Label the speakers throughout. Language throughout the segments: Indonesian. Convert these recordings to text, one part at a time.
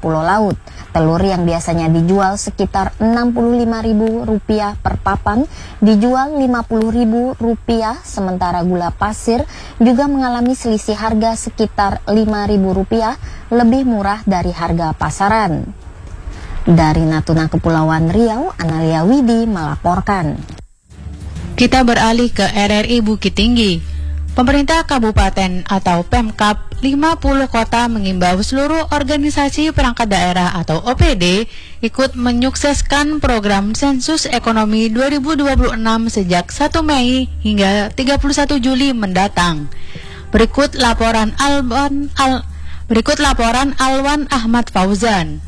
Speaker 1: Pulau Laut. Telur yang biasanya dijual sekitar Rp65.000 per papan dijual Rp50.000, sementara gula pasir juga mengalami selisih harga sekitar Rp5.000 lebih murah dari harga pasaran. Dari Natuna Kepulauan Riau, Analia Widi melaporkan.
Speaker 2: Kita beralih ke RRI Bukit Tinggi. Pemerintah Kabupaten atau Pemkab 50 kota mengimbau seluruh organisasi perangkat daerah atau OPD ikut menyukseskan program Sensus Ekonomi 2026 sejak 1 Mei hingga 31 Juli mendatang. Berikut laporan Alwan Ahmad Fauzan.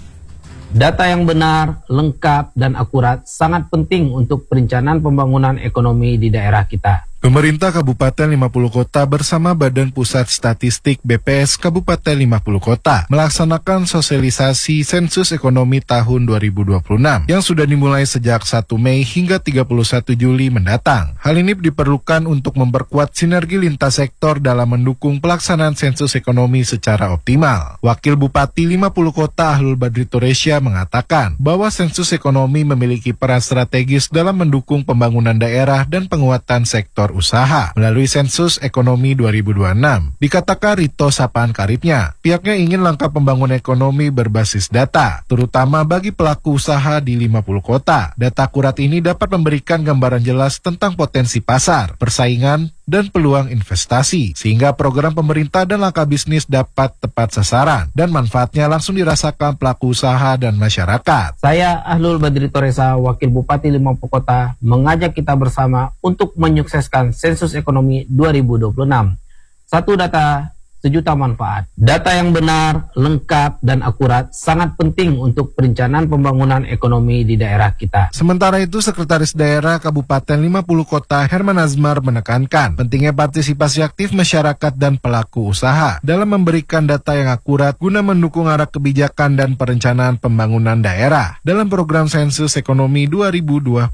Speaker 3: Data yang benar, lengkap, dan akurat sangat penting untuk perencanaan pembangunan ekonomi di daerah kita.
Speaker 4: Pemerintah Kabupaten 50 Kota bersama Badan Pusat Statistik BPS Kabupaten 50 Kota melaksanakan sosialisasi sensus ekonomi tahun 2026 yang sudah dimulai sejak 1 Mei hingga 31 Juli mendatang. Hal ini diperlukan untuk memperkuat sinergi lintas sektor dalam mendukung pelaksanaan sensus ekonomi secara optimal. Wakil Bupati 50 Kota Ahlul Badri Toresya mengatakan bahwa sensus ekonomi memiliki peran strategis dalam mendukung pembangunan daerah dan penguatan sektor usaha melalui sensus ekonomi 2026. Dikatakan Rito sapaan karibnya, pihaknya ingin langkah pembangunan ekonomi berbasis data, terutama bagi pelaku usaha di 50 kota. Data akurat ini dapat memberikan gambaran jelas tentang potensi pasar, persaingan, dan peluang investasi, sehingga program pemerintah dan langkah bisnis dapat tepat sasaran dan manfaatnya langsung dirasakan pelaku usaha dan masyarakat.
Speaker 3: Saya Ahlul Badri Toresya, Wakil Bupati 50 Kota, mengajak kita bersama untuk menyukseskan Sensus Ekonomi 2026. Satu data, sejuta manfaat. Data yang benar, lengkap, dan akurat sangat penting untuk perencanaan pembangunan ekonomi di daerah kita.
Speaker 4: Sementara itu, Sekretaris Daerah Kabupaten 50 Kota Herman Azmar menekankan pentingnya partisipasi aktif masyarakat dan pelaku usaha dalam memberikan data yang akurat guna mendukung arah kebijakan dan perencanaan pembangunan daerah dalam program Sensus Ekonomi 2026.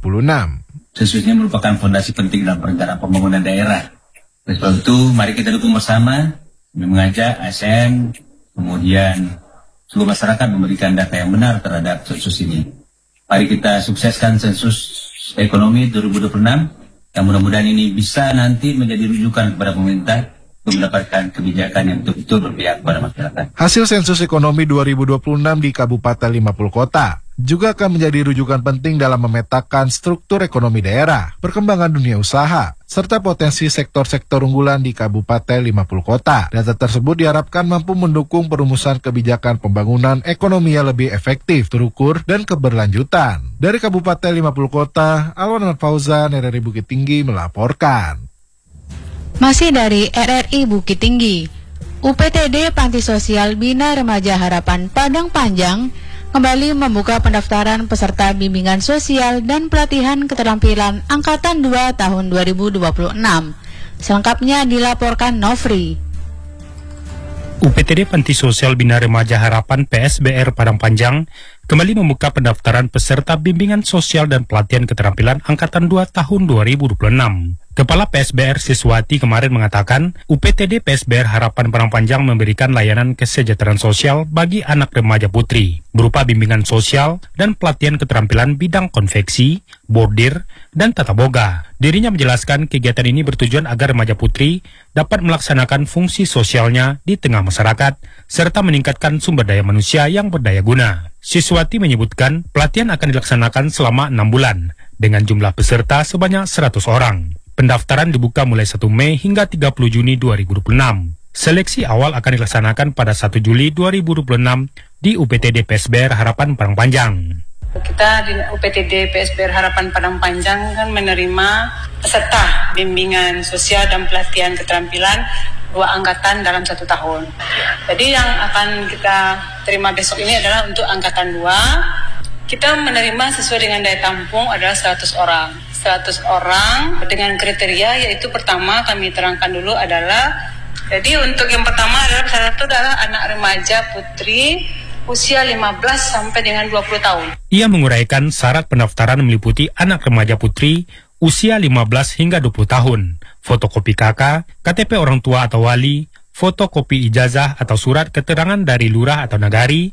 Speaker 5: Sensus ini merupakan fondasi penting dalam perencanaan pembangunan daerah. Oleh sebab itu, mari kita dukung bersama, mengajak ASN, kemudian seluruh masyarakat memberikan data yang benar terhadap sensus ini. Mari kita sukseskan sensus ekonomi 2026, yang mudah-mudahan ini bisa nanti menjadi rujukan kepada pemerintah untuk mendapatkan kebijakan yang betul-betul berpihak kepada masyarakat.
Speaker 4: Hasil sensus ekonomi 2026 di Kabupaten 50 Kota juga akan menjadi rujukan penting dalam memetakan struktur ekonomi daerah, perkembangan dunia usaha, serta potensi sektor-sektor unggulan di Kabupaten 50 Kota. Data tersebut diharapkan mampu mendukung perumusan kebijakan pembangunan ekonomi yang lebih efektif, terukur, dan keberlanjutan. Dari Kabupaten 50 Kota, Alwan Ahmad Fauzan, RRI Bukit Tinggi melaporkan.
Speaker 2: Masih dari RRI Bukit Tinggi, UPTD Panti Sosial Bina Remaja Harapan Padang Panjang kembali membuka pendaftaran peserta bimbingan sosial dan pelatihan keterampilan Angkatan 2 tahun 2026. Selengkapnya dilaporkan Nofri.
Speaker 6: UPTD Panti Sosial Bina Remaja Harapan PSBR Padang Panjang kembali membuka pendaftaran peserta bimbingan sosial dan pelatihan keterampilan Angkatan 2 tahun 2026. Kepala PSBR Siswati kemarin mengatakan, UPTD PSBR Harapan Padang Panjang memberikan layanan kesejahteraan sosial bagi anak remaja putri, berupa bimbingan sosial dan pelatihan keterampilan bidang konveksi, bordir, dan tata boga. Dirinya menjelaskan kegiatan ini bertujuan agar remaja putri dapat melaksanakan fungsi sosialnya di tengah masyarakat, serta meningkatkan sumber daya manusia yang berdaya guna. Siswati menyebutkan pelatihan akan dilaksanakan selama 6 bulan, dengan jumlah peserta sebanyak 100 orang. Pendaftaran dibuka mulai 1 Mei hingga 30 Juni 2026. Seleksi awal akan dilaksanakan pada 1 Juli 2026 di UPTD PSBR Harapan Padang Panjang.
Speaker 7: Kita di UPTD PSBR Harapan Padang Panjang kan menerima peserta bimbingan sosial dan pelatihan keterampilan 2 angkatan dalam 1 tahun. Jadi yang akan kita terima besok ini adalah untuk angkatan 2. Kita menerima sesuai dengan daya tampung adalah 100 orang. 100 orang dengan kriteria, yaitu pertama kami terangkan dulu adalah, jadi untuk yang pertama adalah peserta itu adalah anak remaja putri usia 15 sampai dengan 20 tahun.
Speaker 6: Ia menguraikan syarat pendaftaran meliputi anak remaja putri usia 15 hingga 20 tahun, fotokopi KK, KTP orang tua atau wali, fotokopi ijazah atau surat keterangan dari lurah atau nagari,